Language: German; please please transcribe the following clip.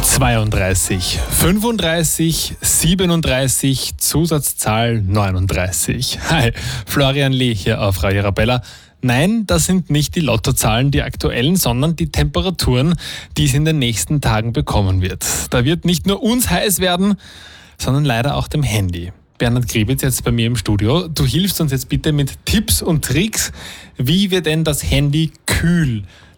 32, 35, 37, Zusatzzahl 39. Hi, Florian Lee hier auf Radio Arabella. Nein, das sind nicht die Lottozahlen, die aktuellen, sondern die Temperaturen, die es in den nächsten Tagen bekommen wird. Da wird nicht nur uns heiß werden, sondern leider auch dem Handy. Bernhard Griebitz jetzt bei mir im Studio. Du hilfst uns jetzt bitte mit Tipps und Tricks, wie wir denn das Handy kühl